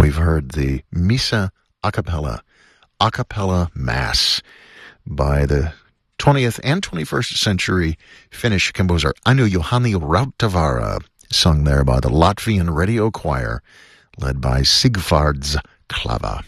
we've heard the Missa a cappella Mass by the 20th and 21st century Finnish composer Anu Juhani Rautavaara, sung there by the Latvian Radio Choir, led by Sigvards Klava.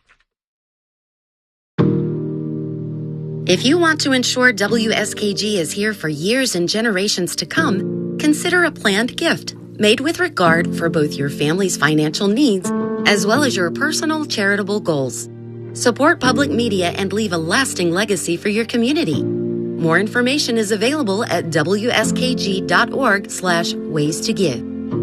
If you want to ensure WSKG is here for years and generations to come, consider a planned gift made with regard for both your family's financial needs as well as your personal charitable goals. Support public media and leave a lasting legacy for your community. More information is available at wskg.org/ways to give.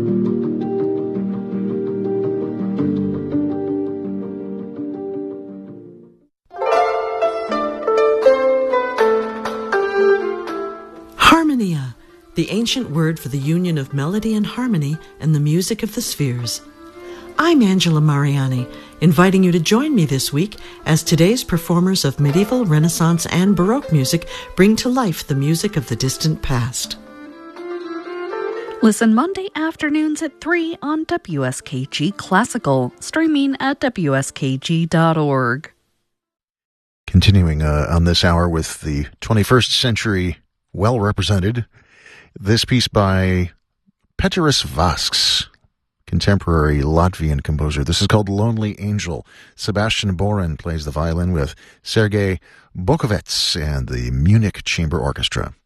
Harmonia, the ancient word for the union of melody and harmony and the music of the spheres. I'm Angela Mariani, inviting you to join me this week as today's performers of medieval, Renaissance, and Baroque music bring to life the music of the distant past. Listen Monday afternoons at 3 on WSKG Classical, streaming at wskg.org. Continuing on this hour with the 21st century well represented, this piece by Peteris Vasks, contemporary Latvian composer. This is called Lonely Angel. Sebastian Boren plays the violin with Sergei Bokovets and the Munich Chamber Orchestra.